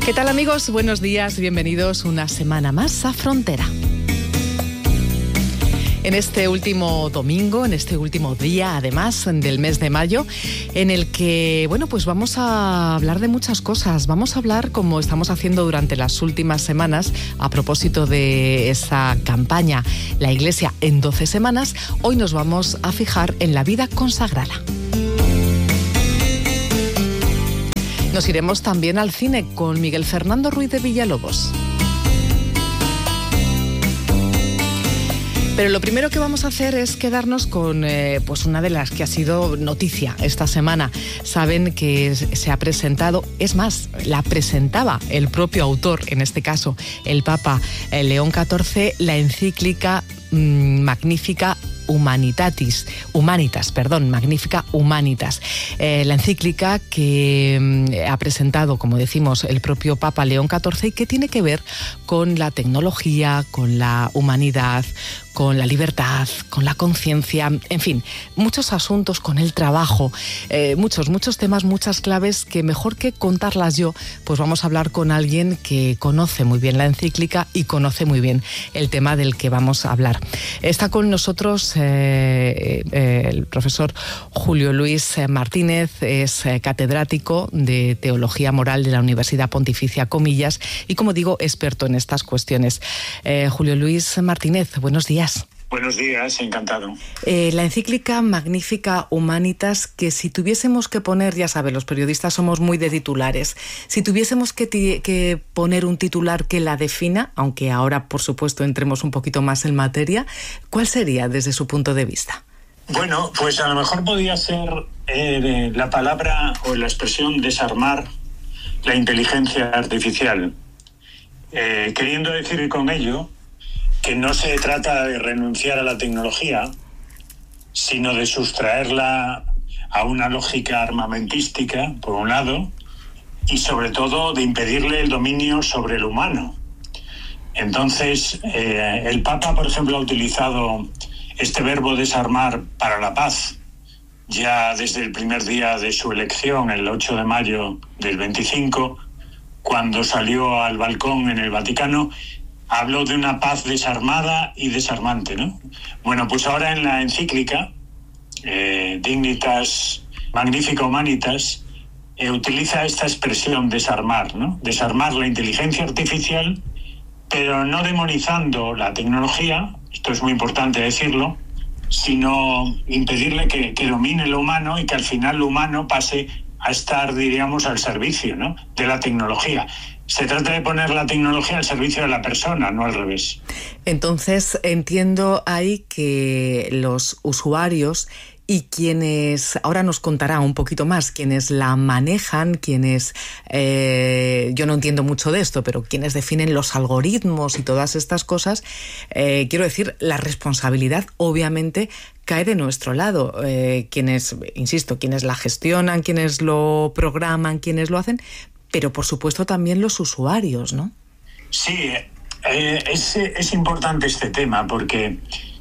¿Qué tal, amigos? Buenos días, bienvenidos una semana más a Frontera. En este último domingo, en este último día, además, del mes de mayo, en el que, pues vamos a hablar de muchas cosas. Vamos a hablar, como estamos haciendo durante las últimas semanas, a propósito de esa campaña La Iglesia en 12 semanas, hoy nos vamos a fijar en la vida consagrada. Nos iremos también al cine con Miguel Fernando Ruiz de Villalobos. Pero lo primero que vamos a hacer es quedarnos con una de las que ha sido noticia esta semana. Saben que se ha presentado, es más, la presentaba el propio autor, en este caso el Papa León XIV, la encíclica Magnificat Humanitas, la encíclica que ha presentado, como decimos, el propio Papa León XIV y que tiene que ver con la tecnología, con la humanidad, con la libertad, con la conciencia, en fin, muchos asuntos, con el trabajo, muchos temas, muchas claves que mejor que contarlas yo, pues vamos a hablar con alguien que conoce muy bien la encíclica y conoce muy bien el tema del que vamos a hablar. Está con nosotros el profesor Julio Luis Martínez, es catedrático de Teología Moral de la Universidad Pontificia Comillas y, como digo, experto en estas cuestiones. Julio Luis Martínez, buenos días. Buenos días, encantado. La encíclica Magnificat Humanitas, que si tuviésemos que poner, ya saben, los periodistas somos muy de titulares, si tuviésemos que poner un titular que la defina, aunque ahora, por supuesto, entremos un poquito más en materia, ¿cuál sería desde su punto de vista? Bueno, pues a lo mejor podría ser la palabra o la expresión desarmar la inteligencia artificial, queriendo decir con ello que no se trata de renunciar a la tecnología, sino de sustraerla a una lógica armamentística, por un lado, y sobre todo de impedirle el dominio sobre el humano. Entonces, el Papa, por ejemplo, ha utilizado este verbo desarmar para la paz, ya desde el primer día de su elección, el 8 de mayo del 25, cuando salió al balcón en el Vaticano, habló de una paz desarmada y desarmante, ¿no? Bueno, pues ahora en la encíclica Dignitas Magnificat Humanitas utiliza esta expresión desarmar, ¿no? Desarmar la inteligencia artificial, pero no demonizando la tecnología, esto es muy importante decirlo, sino impedirle que domine lo humano y que al final lo humano pase a estar, diríamos, al servicio, ¿no?, de la tecnología. Se trata de poner la tecnología al servicio de la persona, no al revés. Entonces, entiendo ahí que los usuarios y quienes, ahora nos contará un poquito más, quienes la manejan, quienes, yo no entiendo mucho de esto, pero quienes definen los algoritmos y todas estas cosas, quiero decir, la responsabilidad obviamente cae de nuestro lado. Quienes, insisto, quienes la gestionan, quienes lo programan, quienes lo hacen, pero por supuesto también los usuarios, ¿no? Sí, es importante este tema porque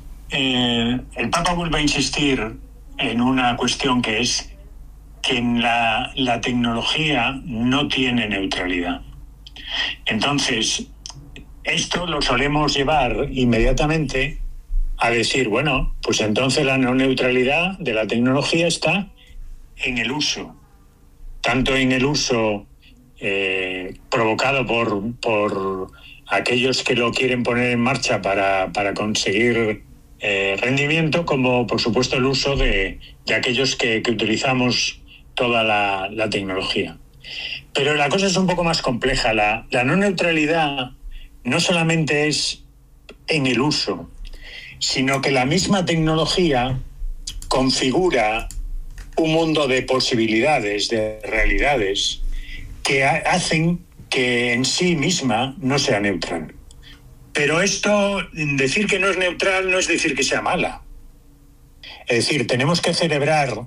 el Papa vuelve a insistir en una cuestión que es que la tecnología no tiene neutralidad. Entonces, esto lo solemos llevar inmediatamente a decir, bueno, pues entonces la no neutralidad de la tecnología está en el uso, tanto en el uso provocado por aquellos que lo quieren poner en marcha para conseguir rendimiento, como por supuesto el uso de aquellos que utilizamos toda la tecnología. Pero la cosa es un poco más compleja. La no neutralidad no solamente es en el uso, sino que la misma tecnología configura un mundo de posibilidades, de realidades, que hacen que en sí misma no sea neutral. Pero esto, decir que no es neutral, no es decir que sea mala. Es decir, tenemos que celebrar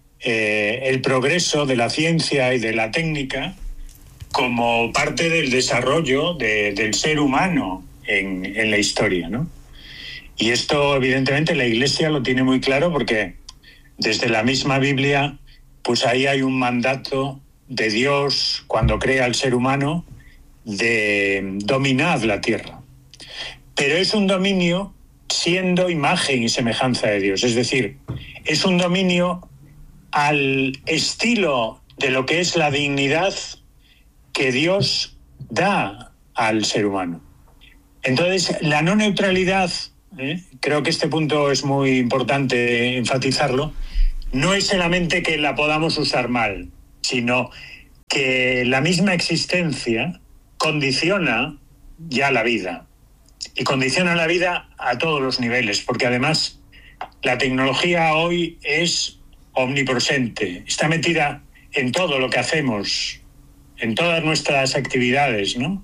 el progreso de la ciencia y de la técnica como parte del desarrollo del ser humano en la historia, ¿no? Y esto, evidentemente, la Iglesia lo tiene muy claro porque desde la misma Biblia, pues ahí hay un mandato de Dios cuando crea al ser humano de dominar la tierra. Pero es un dominio siendo imagen y semejanza de Dios. Es decir, es un dominio al estilo de lo que es la dignidad que Dios da al ser humano. Entonces, la no neutralidad, creo que este punto es muy importante enfatizarlo, no es solamente que la podamos usar mal, sino que la misma existencia condiciona ya la vida. Y condiciona la vida a todos los niveles, porque además la tecnología hoy es omnipresente, está metida en todo lo que hacemos, en todas nuestras actividades, ¿no?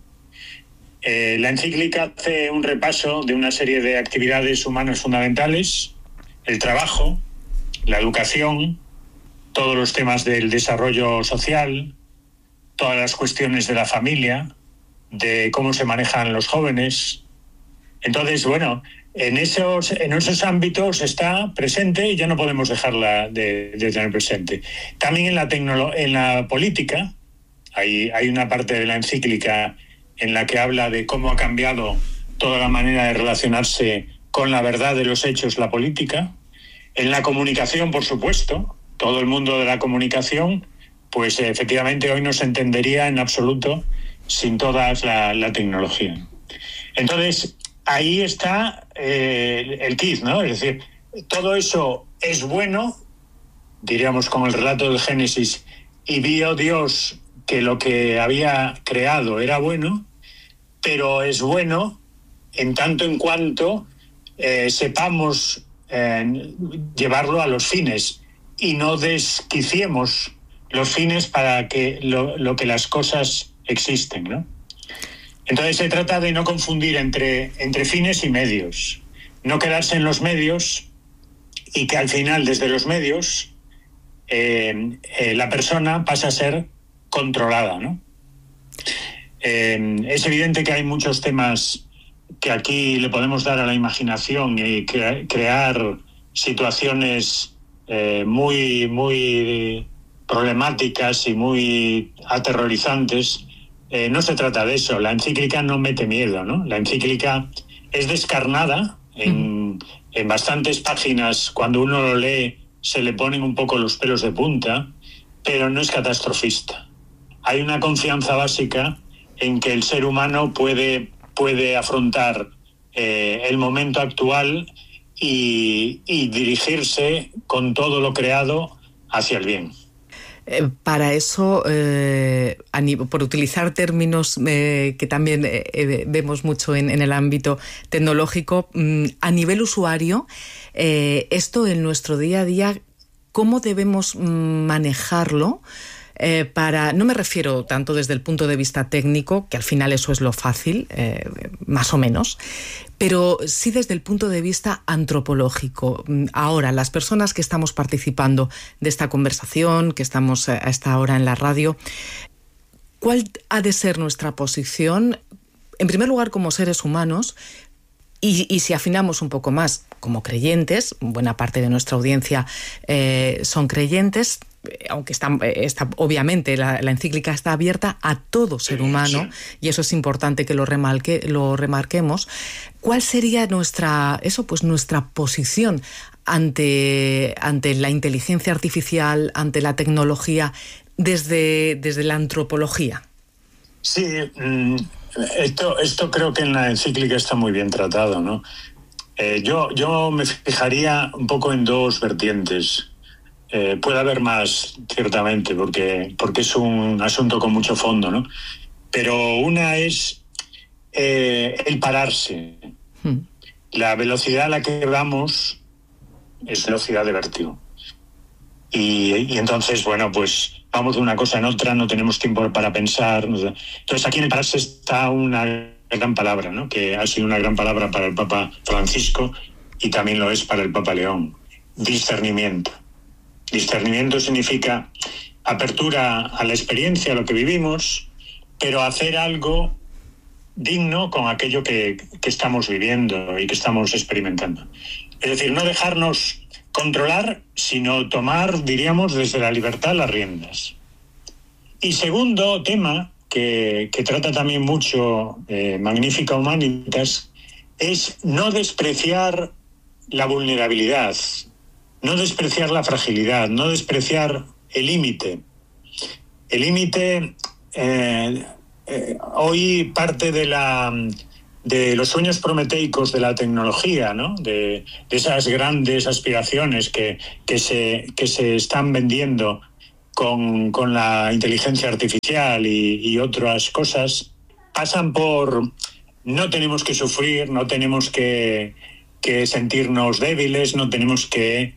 La encíclica hace un repaso de una serie de actividades humanas fundamentales: el trabajo, la educación, todos los temas del desarrollo social, todas las cuestiones de la familia, de cómo se manejan los jóvenes. Entonces, bueno, en esos ámbitos está presente y ya no podemos dejarla de tener presente. También en la política, hay una parte de la encíclica en la que habla de cómo ha cambiado toda la manera de relacionarse con la verdad de los hechos la política. En la comunicación, por supuesto, todo el mundo de la comunicación, pues efectivamente hoy no se entendería en absoluto sin toda la tecnología. Entonces, ahí está el kit, ¿no? Es decir, todo eso es bueno, diríamos como el relato del Génesis, y vio Dios que lo que había creado era bueno, pero es bueno en tanto en cuanto sepamos llevarlo a los fines y no desquiciemos los fines para que lo que las cosas existen, ¿no? Entonces se trata de no confundir entre fines y medios, no quedarse en los medios y que al final desde los medios la persona pasa a ser controlada, ¿no? Es evidente que hay muchos temas que aquí le podemos dar a la imaginación y crear situaciones muy, muy problemáticas y muy aterrorizantes. No se trata de eso. La encíclica no mete miedo, ¿no? La encíclica es descarnada en bastantes páginas. Cuando uno lo lee se le ponen un poco los pelos de punta, pero no es catastrofista. Hay una confianza básica en que el ser humano puede afrontar el momento actual y dirigirse con todo lo creado hacia el bien. Para eso, por utilizar términos que también vemos mucho en el ámbito tecnológico, a nivel usuario, esto en nuestro día a día, ¿cómo debemos manejarlo? No me refiero tanto desde el punto de vista técnico, que al final eso es lo fácil, más o menos, pero sí desde el punto de vista antropológico. Ahora, las personas que estamos participando de esta conversación, que estamos a esta hora en la radio, ¿cuál ha de ser nuestra posición? En primer lugar, como seres humanos, y si afinamos un poco más, como creyentes, buena parte de nuestra audiencia son creyentes, aunque obviamente la encíclica está abierta a todo ser humano, y eso es importante que lo remarquemos. ¿Cuál sería nuestra posición ante la inteligencia artificial, ante la tecnología, desde la antropología? Sí, esto creo que en la encíclica está muy bien tratado, ¿no? Yo me fijaría un poco en dos vertientes. Puede haber más, ciertamente, porque es un asunto con mucho fondo, ¿no? Pero una es el pararse. La velocidad a la que vamos es velocidad de vértigo. Y entonces, bueno, pues vamos de una cosa en otra, no tenemos tiempo para pensar. Entonces aquí en el pararse está una gran palabra, ¿no? Que ha sido una gran palabra para el Papa Francisco y también lo es para el Papa León. Discernimiento. Discernimiento significa apertura a la experiencia, a lo que vivimos, pero hacer algo digno con aquello que estamos viviendo y que estamos experimentando. Es decir, no dejarnos controlar, sino tomar, diríamos, desde la libertad las riendas. Y segundo tema, que trata también mucho Magnificat Humanitas es no despreciar la vulnerabilidad, no despreciar la fragilidad, no despreciar el límite. El límite, hoy parte de los sueños prometeicos de la tecnología, ¿no? De esas grandes aspiraciones que se están vendiendo con la inteligencia artificial y otras cosas, pasan por no tenemos que sufrir, no tenemos que sentirnos débiles, no tenemos que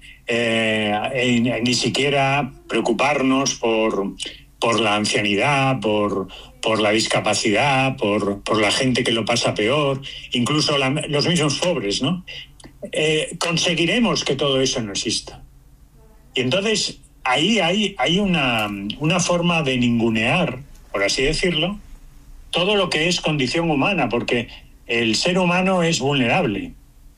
ni siquiera preocuparnos por la ancianidad, por la discapacidad, por la gente que lo pasa peor, incluso los mismos pobres, ¿no? Conseguiremos que todo eso no exista. Y entonces ahí hay una forma de ningunear, por así decirlo, todo lo que es condición humana, porque el ser humano es vulnerable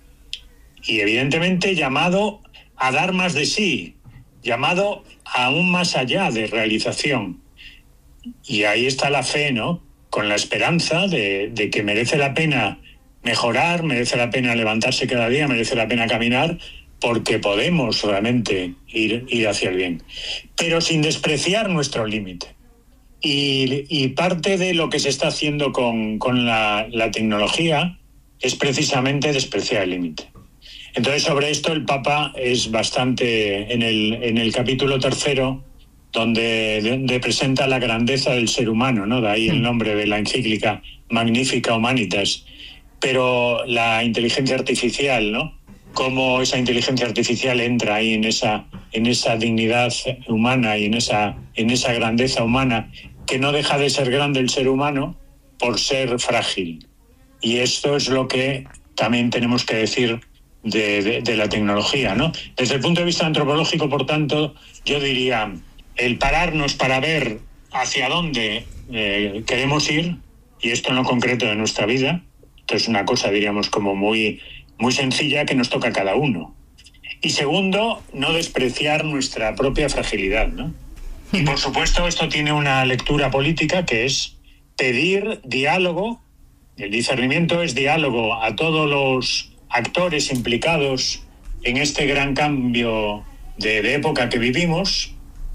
y evidentemente llamado a dar más de sí, llamado aún más allá de realización. Y ahí está la fe, ¿no? Con la esperanza de que merece la pena mejorar, merece la pena levantarse cada día, merece la pena caminar, porque podemos realmente ir hacia el bien, pero sin despreciar nuestro límite. Y parte de lo que se está haciendo con la tecnología es precisamente despreciar el límite. Entonces, sobre esto el Papa es bastante, en el capítulo 3, donde presenta la grandeza del ser humano, ¿no? De ahí el nombre de la encíclica Magnificat Humanitas. Pero la inteligencia artificial, ¿no? Cómo esa inteligencia artificial entra ahí en esa dignidad humana y en esa grandeza humana, que no deja de ser grande el ser humano por ser frágil. Y esto es lo que también tenemos que decir de la tecnología, ¿no? Desde el punto de vista antropológico, por tanto, yo diría, el pararnos para ver hacia dónde queremos ir, y esto en lo concreto de nuestra vida, esto es una cosa, diríamos, como muy, muy sencilla que nos toca a cada uno. Y segundo, no despreciar nuestra propia fragilidad, ¿no? Y por supuesto esto tiene una lectura política, que es pedir diálogo. El discernimiento es diálogo a todos los actores implicados en este gran cambio de época que vivimos,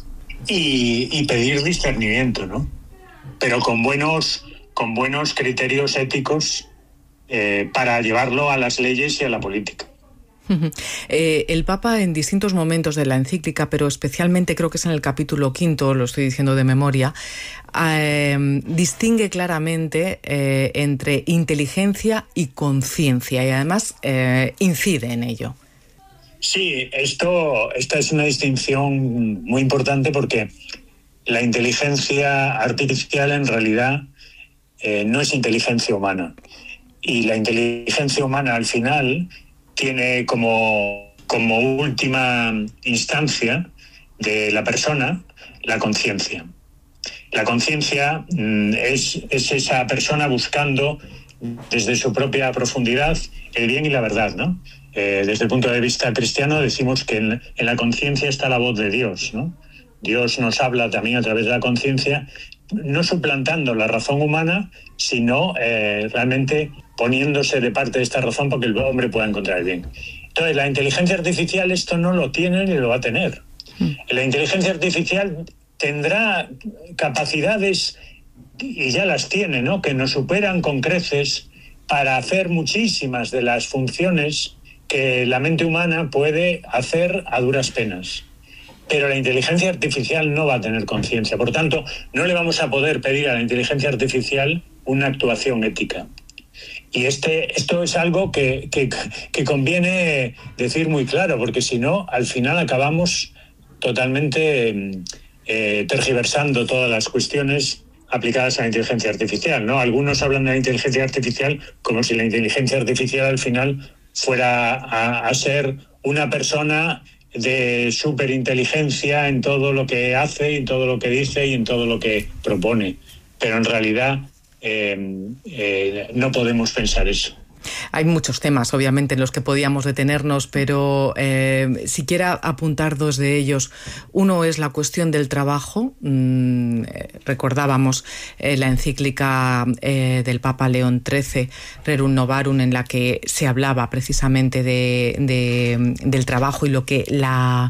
y pedir discernimiento, ¿no? Pero con buenos criterios éticos para llevarlo a las leyes y a la política. El Papa, en distintos momentos de la encíclica, pero especialmente creo que es en el capítulo 5, lo estoy diciendo de memoria, distingue claramente entre inteligencia y conciencia, y además incide en ello. Sí, esta es una distinción muy importante, porque la inteligencia artificial en realidad no es inteligencia humana. Y la inteligencia humana al final tiene como última instancia de la persona la conciencia. La conciencia es esa persona buscando desde su propia profundidad el bien y la verdad, ¿no? Desde el punto de vista cristiano decimos que en la conciencia está la voz de Dios, ¿no? Dios nos habla también a través de la conciencia, no suplantando la razón humana, sino realmente poniéndose de parte de esta razón para que el hombre pueda encontrar el bien. Entonces, la inteligencia artificial esto no lo tiene ni lo va a tener. La inteligencia artificial tendrá capacidades, y ya las tiene, ¿no?, que nos superan con creces para hacer muchísimas de las funciones que la mente humana puede hacer a duras penas. Pero la inteligencia artificial no va a tener conciencia. Por tanto, no le vamos a poder pedir a la inteligencia artificial una actuación ética. Y esto es algo que conviene decir muy claro, porque si no, al final acabamos totalmente tergiversando todas las cuestiones aplicadas a la inteligencia artificial, ¿no? Algunos hablan de la inteligencia artificial como si la inteligencia artificial al final fuera a ser una persona de superinteligencia en todo lo que hace, en todo lo que dice y en todo lo que propone. Pero en realidad no podemos pensar eso. Hay muchos temas, obviamente, en los que podíamos detenernos, pero si quiera apuntar dos de ellos. Uno es la cuestión del trabajo. Recordábamos la encíclica del Papa León XIII, Rerum Novarum, en la que se hablaba precisamente del trabajo y lo que la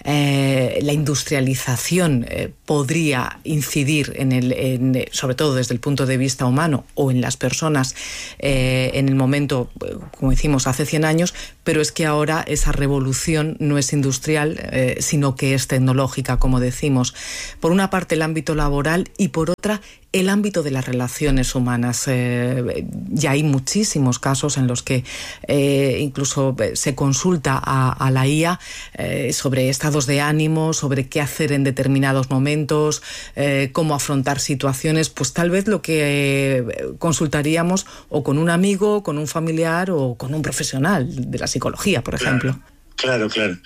industrialización podría incidir sobre todo desde el punto de vista humano o en las personas en el momento, como decimos, hace 100 años, pero es que ahora esa revolución no es industrial, sino que es tecnológica, como decimos. Por una parte el ámbito laboral y por otra el ámbito de las relaciones humanas. Ya hay muchísimos casos en los que incluso se consulta a la IA sobre estados de ánimo, sobre qué hacer en determinados momentos, cómo afrontar situaciones, pues tal vez lo que consultaríamos o con un amigo, con un familiar o con un profesional de la psicología, por ejemplo. Claro.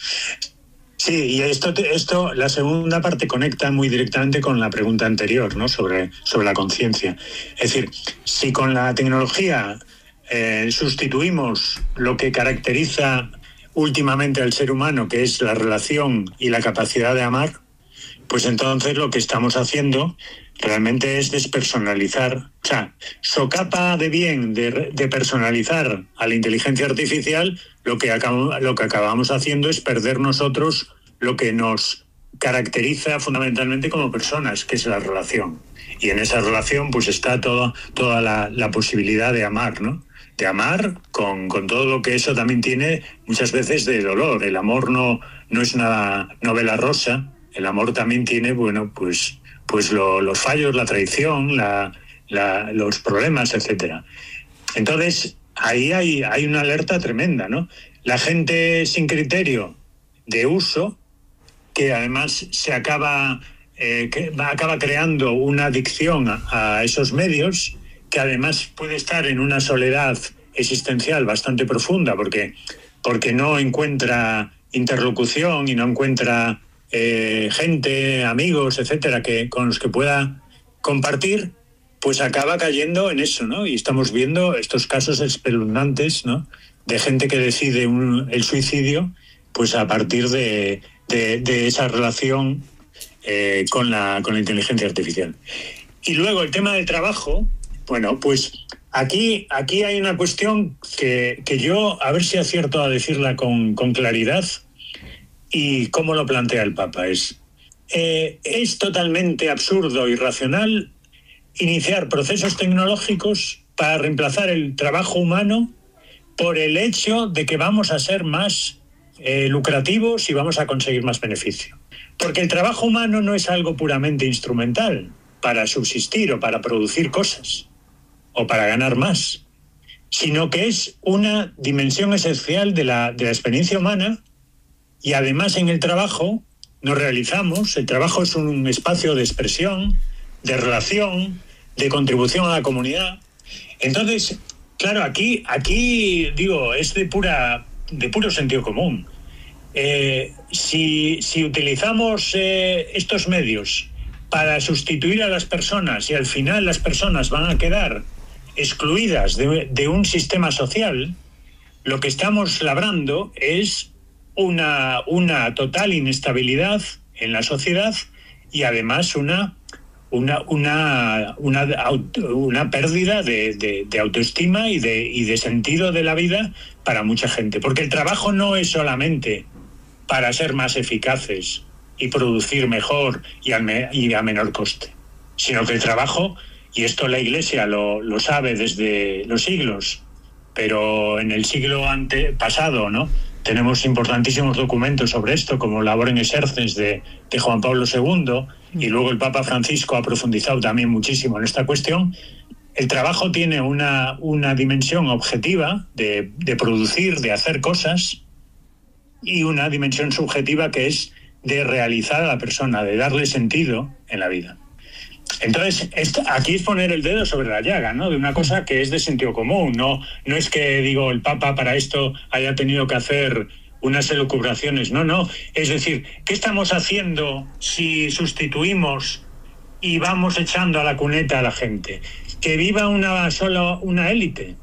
Sí, y esto, la segunda parte conecta muy directamente con la pregunta anterior, ¿no? Sobre la conciencia. Es decir, si con la tecnología sustituimos lo que caracteriza últimamente al ser humano, que es la relación y la capacidad de amar, pues entonces lo que estamos haciendo realmente es despersonalizar. O sea, socapa de bien de personalizar a la inteligencia artificial, lo que acabamos haciendo es perder nosotros lo que nos caracteriza fundamentalmente como personas, que es la relación. Y en esa relación pues está toda la posibilidad de amar, ¿no? De amar con todo lo que eso también tiene muchas veces de dolor. El amor no es una novela rosa. El amor también tiene, bueno, pues los fallos, la traición, los problemas, etcétera. Entonces, ahí hay una alerta tremenda, ¿no? La gente sin criterio de uso, que además acaba creando una adicción a esos medios, que además puede estar en una soledad existencial bastante profunda, porque no encuentra interlocución y no encuentra gente, amigos, etcétera, con los que pueda compartir, pues acaba cayendo en eso, ¿no? Y estamos viendo estos casos espeluznantes, ¿no? De gente que decide el suicidio, pues a partir de esa relación con la inteligencia artificial. Y luego el tema del trabajo, bueno, pues aquí hay una cuestión que yo, a ver si acierto a decirla con claridad, y cómo lo plantea el Papa. Es totalmente absurdo e irracional iniciar procesos tecnológicos para reemplazar el trabajo humano por el hecho de que vamos a ser más lucrativos y vamos a conseguir más beneficio. Porque el trabajo humano no es algo puramente instrumental para subsistir o para producir cosas o para ganar más, sino que es una dimensión esencial de la experiencia humana. Y además en el trabajo nos realizamos, el trabajo es un espacio de expresión, de relación, de contribución a la comunidad. Entonces, claro, aquí digo, es de puro sentido común. Si utilizamos estos medios para sustituir a las personas y al final las personas van a quedar excluidas de un sistema social, lo que estamos labrando es una total inestabilidad en la sociedad y además una pérdida de autoestima y de sentido de la vida para mucha gente. Porque el trabajo no es solamente para ser más eficaces y producir mejor y a menor coste, sino que el trabajo, y esto la Iglesia lo sabe desde los siglos, pero en el siglo pasado, ¿no? Tenemos importantísimos documentos sobre esto, como Labor Exercens de Juan Pablo II, y luego el Papa Francisco ha profundizado también muchísimo en esta cuestión. El trabajo tiene una dimensión objetiva de producir, de hacer cosas, y una dimensión subjetiva que es de realizar a la persona, de darle sentido en la vida. Entonces, aquí es poner el dedo sobre la llaga, ¿no? De una cosa que es de sentido común. No es que, digo, el Papa para esto haya tenido que hacer unas elucubraciones. No. Es decir, ¿qué estamos haciendo si sustituimos y vamos echando a la cuneta a la gente? Que viva una élite.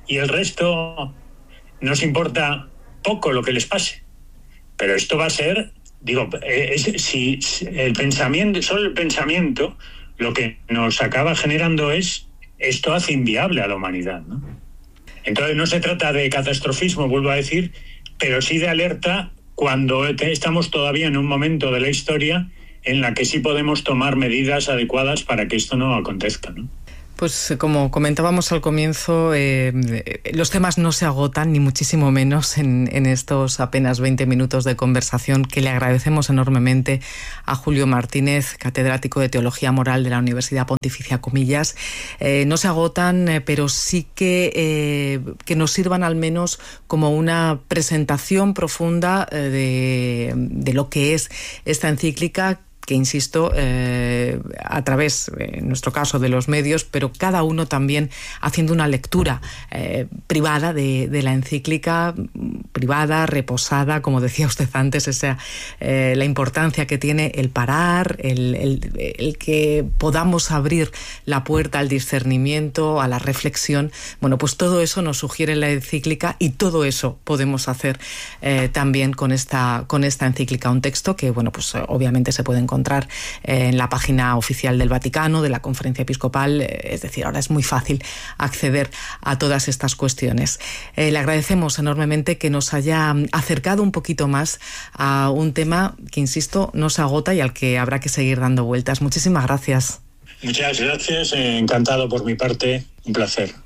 y el resto nos importa poco lo que les pase. Pero esto va a ser, si el pensamiento, solo el pensamiento, lo que nos acaba generando es, esto hace inviable a la humanidad, ¿no? Entonces no se trata de catastrofismo, vuelvo a decir, pero sí de alerta cuando estamos todavía en un momento de la historia en la que sí podemos tomar medidas adecuadas para que esto no acontezca, ¿no? Pues como comentábamos al comienzo, los temas no se agotan, ni muchísimo menos en estos apenas 20 minutos de conversación, que le agradecemos enormemente a Julio Martínez, catedrático de Teología Moral de la Universidad Pontificia Comillas. No se agotan, pero sí que nos sirvan al menos como una presentación profunda de lo que es esta encíclica, que insisto, a través, en nuestro caso, de los medios, pero cada uno también haciendo una lectura privada de la encíclica, privada, reposada, como decía usted antes, la importancia que tiene el parar, el que podamos abrir la puerta al discernimiento, a la reflexión. Bueno, pues todo eso nos sugiere la encíclica, y todo eso podemos hacer también con esta encíclica. Un texto que, bueno, pues obviamente se puede encontrar en la página oficial del Vaticano, de la Conferencia Episcopal. Es decir, ahora es muy fácil acceder a todas estas cuestiones. Le agradecemos enormemente que nos haya acercado un poquito más a un tema que, insisto, no se agota y al que habrá que seguir dando vueltas. Muchísimas gracias. Muchas gracias, encantado por mi parte, un placer.